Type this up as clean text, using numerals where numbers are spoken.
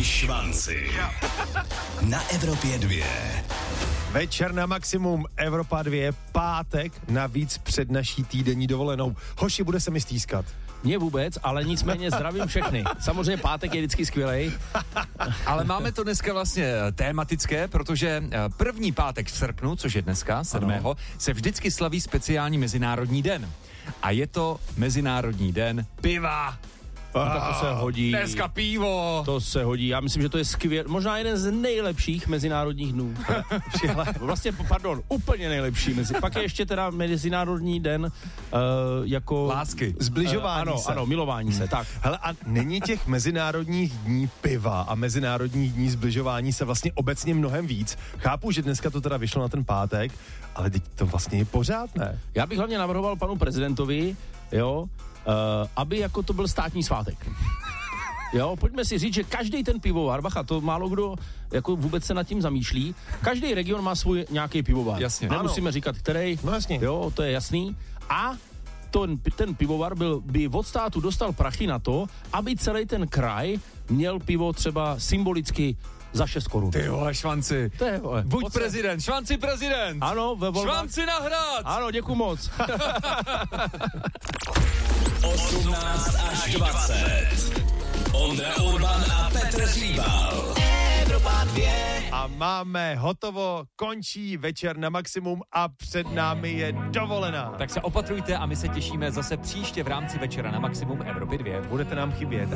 Ahoj švanci. Na Evropě 2. Večer na maximum, Evropa 2, pátek, navíc před naší týdenní dovolenou. Hoši, bude se mi stýskat. Mně vůbec, ale nicméně zdravím všechny. Samozřejmě pátek je vždycky skvělej. Ale máme to dneska vlastně tématické, protože první pátek v srpnu, což je dneska, 7. se vždycky slaví speciální Mezinárodní den. A je to Mezinárodní den piva. No, tak to se hodí. Dneska pivo. To se hodí. Já myslím, že to je skvěl, možná jeden z nejlepších mezinárodních dnů. Vlastně, úplně nejlepší. Pak je ještě teda Mezinárodní den jako... Lásky. Zbližování se. Ano, milování se, tak. Hele, a není těch mezinárodních dní piva a mezinárodních dní zbližování se vlastně obecně mnohem víc? Chápu, že dneska to teda vyšlo na ten pátek, ale teď to vlastně je pořád, ne? Já bych hlavně navrhoval panu prezidentovi, aby jako to byl státní svátek. Jo, pojďme si říct, že každý ten pivovar, bacha, to málo kdo jako vůbec se nad tím zamýšlí, každý region má svůj nějaký pivovar. Jasně. Nemusíme říkat, který. No jasně. Jo, to je jasný. A ten pivovar by od státu dostal prachy na to, aby celý ten kraj měl pivo třeba symbolicky za 6 korun. Ty vole, švanci. To je, Buď prezident, švanci prezident. Ano, ve volbách. Švanci na hrad. Ano, děkuju moc. 18 až 20. Ondra Urban a Petr Hříbal. Evropa 2. A máme hotovo, končí večer na maximum a před námi je dovolená. Tak se opatrujte a my se těšíme zase příště v rámci Večera na maximum Evropy 2. Budete nám chybět.